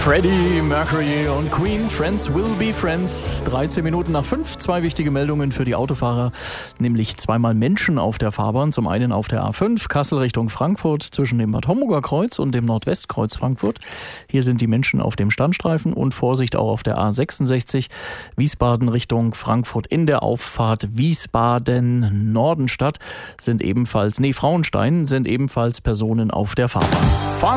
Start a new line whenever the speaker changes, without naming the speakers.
Freddie Mercury und Queen, Friends will be friends. 13 Minuten nach 5, zwei wichtige Meldungen für die Autofahrer, nämlich zweimal Menschen auf der Fahrbahn. Zum einen auf der A5 Kassel Richtung Frankfurt zwischen dem Bad Homburger Kreuz und dem Nordwestkreuz Frankfurt. Hier sind die Menschen auf dem Standstreifen und Vorsicht auch auf der A66 Wiesbaden Richtung Frankfurt in der Auffahrt Wiesbaden-Nordenstadt Frauenstein sind ebenfalls Personen auf der Fahrbahn. Fahren